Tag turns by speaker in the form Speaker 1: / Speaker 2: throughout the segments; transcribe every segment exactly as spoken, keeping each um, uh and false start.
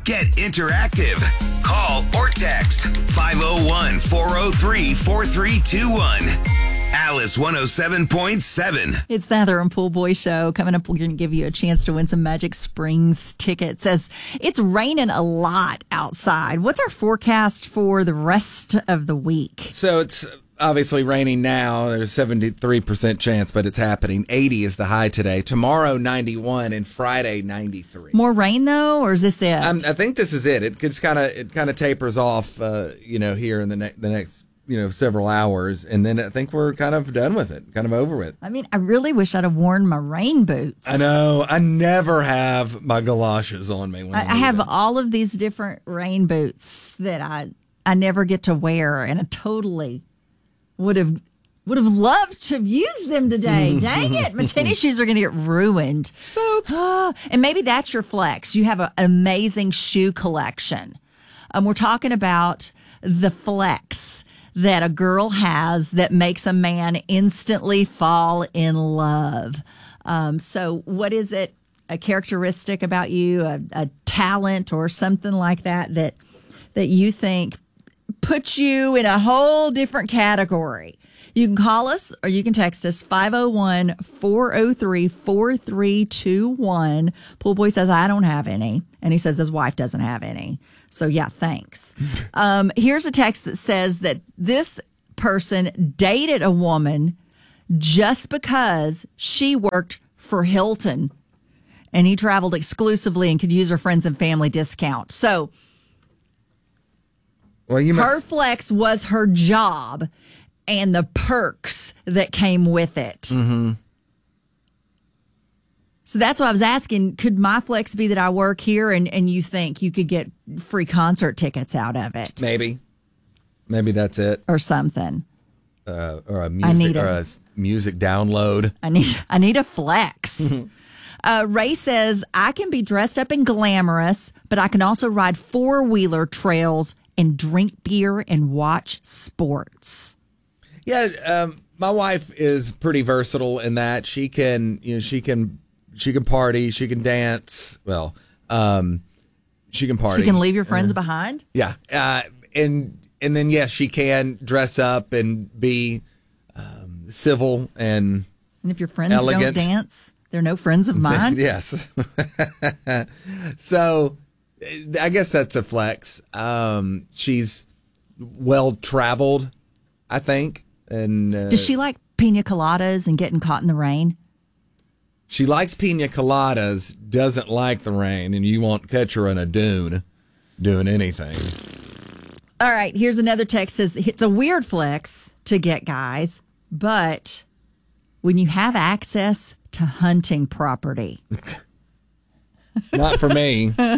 Speaker 1: Get interactive. Call or text five oh one, four oh three, four three two one. Alice one oh seven point seven.
Speaker 2: It's the Heather and Pool Boy Show. Coming up, we're going to give you a chance to win some Magic Springs tickets as it's raining a lot outside. What's our forecast for the rest of the week?
Speaker 3: So it's obviously raining now. There's a seventy-three percent chance, but it's happening. eighty is the high today. Tomorrow, ninety-one, and Friday, ninety-three.
Speaker 2: More rain, though, or is this it?
Speaker 3: Um, I think this is it. It just kind of it kind of tapers off, uh, you know, here in the, ne- the next you know, several hours, and then I think we're kind of done with it, kind of over with.
Speaker 2: I mean, I really wish I'd have worn my rain boots.
Speaker 3: I know. I never have my galoshes on me. When
Speaker 2: I,
Speaker 3: I,
Speaker 2: I have
Speaker 3: them.
Speaker 2: all of these different rain boots that I I never get to wear, and I totally would have would have loved to have used them today. Dang it. My tennis shoes are going to get ruined.
Speaker 3: Soaked.
Speaker 2: And maybe that's your flex. You have an amazing shoe collection. Um, we're talking about the flex that a girl has that makes a man instantly fall in love. Um, so what is it, a characteristic about you, a, a talent or something like that, that that you think puts you in a whole different category? You can call us or you can text us five oh one, four oh three, four three two one. Pool Boy says, I don't have any. And he says his wife doesn't have any. So, yeah, thanks. um, here's a text that says that this person dated a woman just because she worked for Hilton and he traveled exclusively and could use her friends and family discount. So,
Speaker 3: well, you
Speaker 2: her
Speaker 3: must-
Speaker 2: flex was her job and the perks that came with it.
Speaker 3: Mm-hmm.
Speaker 2: So that's why I was asking, could my flex be that I work here and, and you think you could get free concert tickets out of it?
Speaker 3: Maybe. Maybe that's it.
Speaker 2: Or something.
Speaker 3: Uh, or a
Speaker 2: I
Speaker 3: music,
Speaker 2: need
Speaker 3: or
Speaker 2: a-
Speaker 3: a music download.
Speaker 2: I need I need a flex. uh, Ray says, I can be dressed up and glamorous, but I can also ride four-wheeler trails and drink beer and watch sports.
Speaker 3: Yeah, um, my wife is pretty versatile in that she can, you know, she can, she can party, she can dance. Well, um, she can party.
Speaker 2: You can leave your friends uh, behind?
Speaker 3: Yeah. Uh, and, and then, yes, she can dress up and be um, civil and
Speaker 2: And if your friends
Speaker 3: elegant.
Speaker 2: don't dance, they're no friends of mine?
Speaker 3: Yes. So I guess that's a flex. Um, she's well-traveled, I think. And uh,
Speaker 2: Does she like pina coladas and getting caught in the rain?
Speaker 3: She likes pina coladas, doesn't like the rain, and you won't catch her in a dune doing anything.
Speaker 2: All right, here's another text says it's a weird flex to get guys, but when you have access to hunting property.
Speaker 3: Not for me.
Speaker 2: But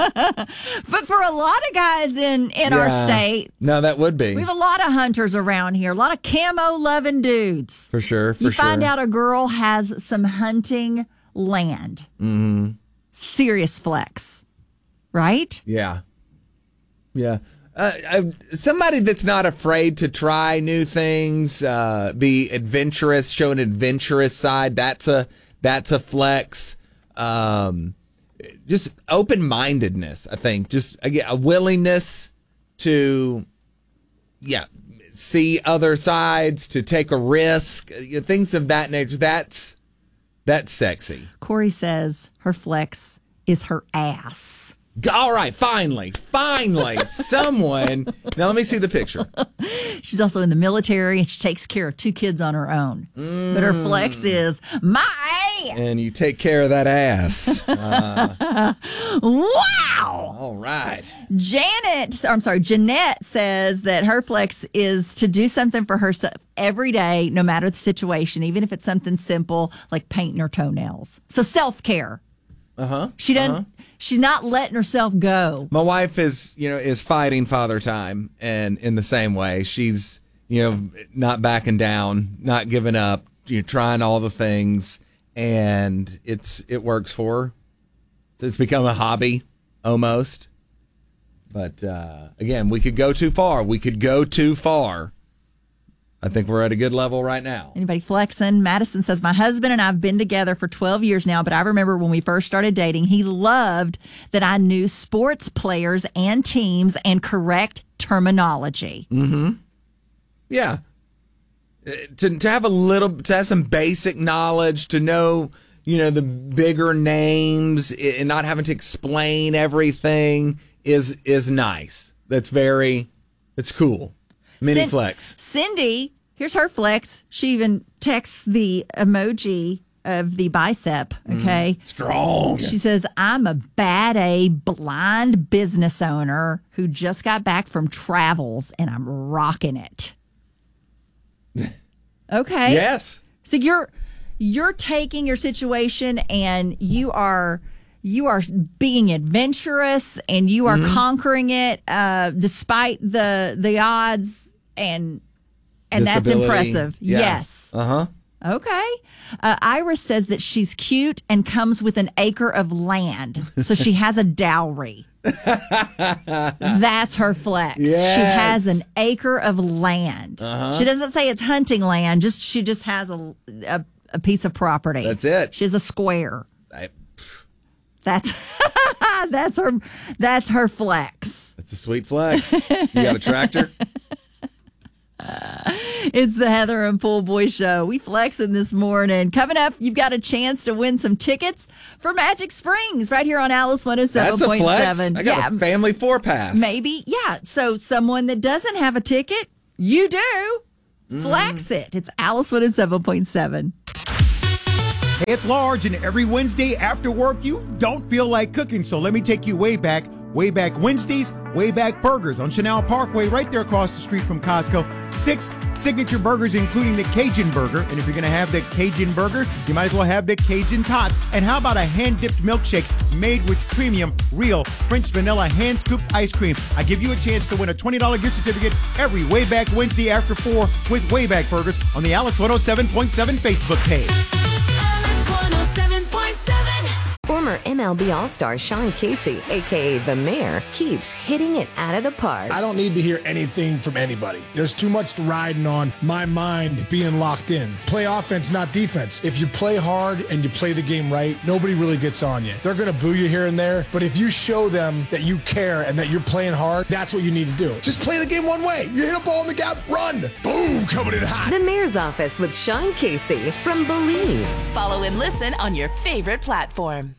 Speaker 2: for a lot of guys in, in
Speaker 3: Yeah.
Speaker 2: our state,
Speaker 3: No, that would be.
Speaker 2: we have a lot of hunters around here, a lot of camo-loving dudes.
Speaker 3: For sure, for
Speaker 2: you
Speaker 3: sure.
Speaker 2: find out a girl has some hunting land.
Speaker 3: Mm-hmm.
Speaker 2: Serious flex, right?
Speaker 3: Yeah. Yeah. Uh, uh, somebody that's not afraid to try new things, uh, be adventurous, show an adventurous side. That's a that's a flex. Um, just open-mindedness, I think. Just again, a willingness to, yeah, see other sides, to take a risk, you know, things of that nature. That's that's sexy.
Speaker 2: Corey says her flex is her ass.
Speaker 3: All right, finally, finally, someone. Now let me see the picture.
Speaker 2: She's also in the military and she takes care of two kids on her own. Mm. But her flex is my ass.
Speaker 3: And you take care of that ass. Uh,
Speaker 2: wow.
Speaker 3: All right.
Speaker 2: Janet, or I'm sorry, Jeanette says that her flex is to do something for herself every day, no matter the situation, even if it's something simple like painting her toenails. So self-care.
Speaker 3: Uh-huh.
Speaker 2: She doesn't.
Speaker 3: Uh-huh.
Speaker 2: She's not letting herself go.
Speaker 3: My wife is, you know, is fighting father time, and in the same way, she's, you know, not backing down, not giving up, you know, trying all the things, and it's it works for her. So it's become a hobby almost. But uh, again, we could go too far. We could go too far. I think we're at a good level right now.
Speaker 2: Anybody flexing? Madison says, my husband and I have been together for twelve years now, but I remember when we first started dating, he loved that I knew sports players and teams and correct terminology.
Speaker 3: Mm-hmm. Yeah. To, to have a little, to have some basic knowledge, to know, you know, the bigger names and not having to explain everything is, is nice. That's very, that's cool. Mini
Speaker 2: Cin-
Speaker 3: flex.
Speaker 2: Cindy, here's her flex. She even texts the emoji of the bicep, okay?
Speaker 3: Mm, strong.
Speaker 2: She says, I'm a bad A blind business owner who just got back from travels and I'm rocking it. Okay.
Speaker 3: Yes.
Speaker 2: So you're you're taking your situation and you are you are being adventurous and you are mm-hmm. conquering it uh, despite the the odds and and that's impressive. Yeah. Yes.
Speaker 3: Uh-huh.
Speaker 2: Okay. Uh, Iris says that she's cute and comes with an acre of land. So she has a dowry. That's her flex.
Speaker 3: Yes.
Speaker 2: She has an acre of land.
Speaker 3: Uh-huh.
Speaker 2: She doesn't say it's hunting land. Just she just has a, a, a piece of property.
Speaker 3: That's it.
Speaker 2: She has a square.
Speaker 3: I,
Speaker 2: that's that's her that's her flex.
Speaker 3: That's a sweet flex. You got a tractor?
Speaker 2: Uh, it's the Heather and Pool Boy Show. We flexing this morning. Coming up, you've got a chance to win some tickets for Magic Springs right here on Alice one oh seven point seven.
Speaker 3: That's a flex. I got yeah. a family four pass.
Speaker 2: Maybe, yeah. So someone that doesn't have a ticket, you do. Mm. Flex it. It's Alice one oh seven point seven.
Speaker 4: Hey, it's Large, and every Wednesday after work, you don't feel like cooking, so let me take you way back. Way Back Wednesdays, Way Back Burgers on Chanel Parkway, right there across the street from Costco. Six signature burgers, including the Cajun Burger. And if you're going to have the Cajun Burger, you might as well have the Cajun Tots. And how about a hand-dipped milkshake made with premium, real French vanilla hand-scooped ice cream? I give you a chance to win a twenty dollars gift certificate every Way Back Wednesday after four with Way Back Burgers on the Alice one oh seven point seven Facebook page.
Speaker 5: Alice one oh seven point seven.
Speaker 6: Former M L B All-Star Sean Casey, a k a. The Mayor, keeps hitting it out of the park.
Speaker 7: I don't need to hear anything from anybody. There's too much riding on my mind being locked in. Play offense, not defense. If you play hard and you play the game right, nobody really gets on you. They're going to boo you here and there, but if you show them that you care and that you're playing hard, that's what you need to do. Just play the game one way. You hit a ball in the gap, run. Boom, coming in hot.
Speaker 6: The Mayor's Office with Sean Casey from Believe.
Speaker 5: Follow and listen on your favorite platform.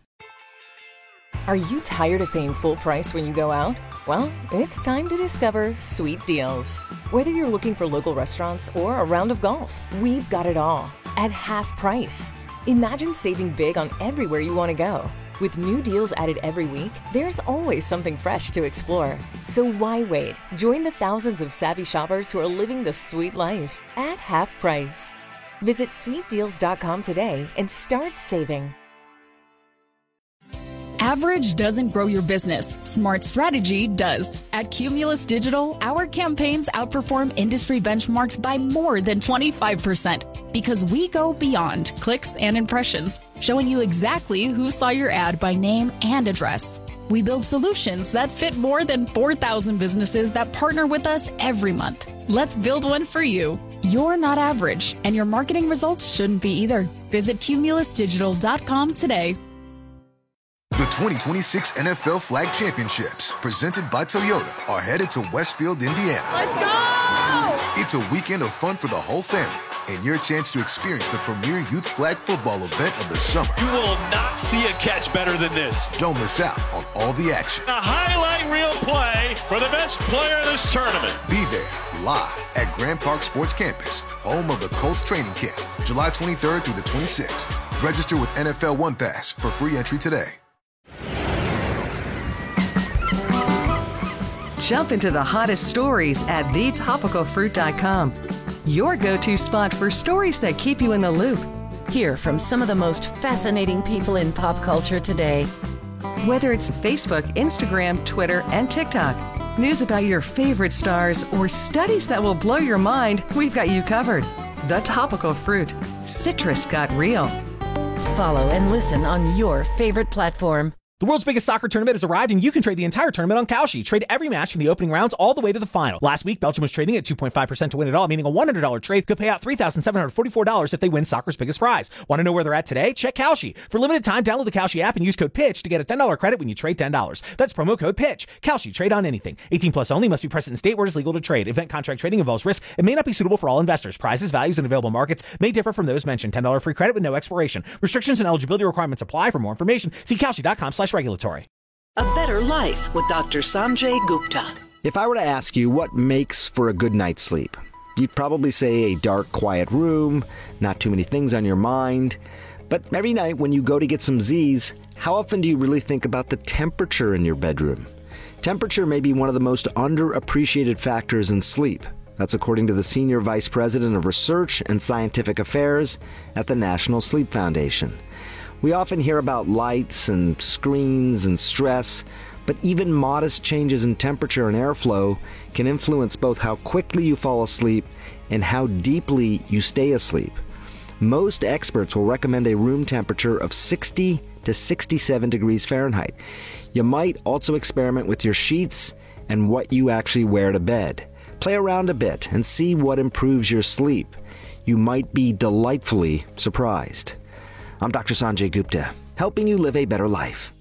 Speaker 8: Are you tired of paying full price when you go out? Well, it's time to discover Sweet Deals. Whether you're looking for local restaurants or a round of golf, we've got it all at half price. Imagine saving big on everywhere you want to go. With new deals added every week, there's always something fresh to explore. So why wait? Join the thousands of savvy shoppers who are living the sweet life at half price. Visit sweet deals dot com today and start saving.
Speaker 9: Average doesn't grow your business. Smart strategy does. At Cumulus Digital, our campaigns outperform industry benchmarks by more than twenty-five percent because we go beyond clicks and impressions, showing you exactly who saw your ad by name and address. We build solutions that fit more than four thousand businesses that partner with us every month. Let's build one for you. You're not average, and your marketing results shouldn't be either. Visit cumulus digital dot com today.
Speaker 10: The twenty twenty-six N F L Flag Championships, presented by Toyota, are headed to Westfield, Indiana.
Speaker 5: Let's go!
Speaker 10: It's a weekend of fun for the whole family and your chance to experience the premier youth flag football event of the summer.
Speaker 11: You will not see a catch better than this.
Speaker 10: Don't miss out on all the action.
Speaker 11: A highlight reel play for the best player of this tournament.
Speaker 10: Be there live at Grand Park Sports Campus, home of the Colts training camp, July twenty-third through the twenty-sixth. Register with N F L One Pass for free entry today.
Speaker 12: Jump into the hottest stories at the topical fruit dot com. Your go-to spot for stories that keep you in the loop.
Speaker 6: Hear from some of the most fascinating people in pop culture today.
Speaker 12: Whether it's Facebook, Instagram, Twitter, and TikTok, news about your favorite stars, or studies that will blow your mind, we've got you covered. The Topical Fruit. Citrus got real.
Speaker 6: Follow and listen on your favorite platform.
Speaker 13: The world's biggest soccer tournament has arrived, and you can trade the entire tournament on Kalshi. Trade every match from the opening rounds all the way to the final. Last week, Belgium was trading at two point five percent to win it all, meaning a one hundred dollars trade could pay out three thousand seven hundred forty-four dollars if they win soccer's biggest prize. Want to know where they're at today? Check Kalshi. For limited time, download the Kalshi app and use code PITCH to get a ten dollars credit when you trade ten dollars. That's promo code PITCH. Kalshi. Trade on anything. eighteen plus only. Must be present in state where it is legal to trade. Event contract trading involves risk and may not be suitable for all investors. Prizes, values, and available markets may differ from those mentioned. ten dollars free credit with no expiration. Restrictions and eligibility requirements apply. For more information, see Kalshi.com slash regulatory.
Speaker 14: A Better Life with Doctor Sanjay Gupta.
Speaker 15: If I were to ask you what makes for a good night's sleep, you'd probably say a dark, quiet room, not too many things on your mind. But every night when you go to get some Z's, how often do you really think about the temperature in your bedroom? Temperature may be one of the most underappreciated factors in sleep. That's according to the Senior Vice President of Research and Scientific Affairs at the National Sleep Foundation. We often hear about lights and screens and stress, but even modest changes in temperature and airflow can influence both how quickly you fall asleep and how deeply you stay asleep. Most experts will recommend a room temperature of sixty to sixty-seven degrees Fahrenheit. You might also experiment with your sheets and what you actually wear to bed. Play around a bit and see what improves your sleep. You might be delightfully surprised. I'm Doctor Sanjay Gupta, helping you live a better life.